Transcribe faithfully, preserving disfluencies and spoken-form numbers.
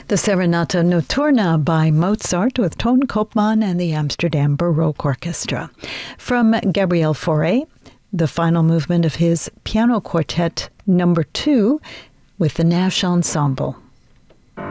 The Serenata Notturna by Mozart with Ton Koopman and the Amsterdam Baroque Orchestra. From Gabriel Fauré, the final movement of his Piano Quartet number two with the Nash Ensemble.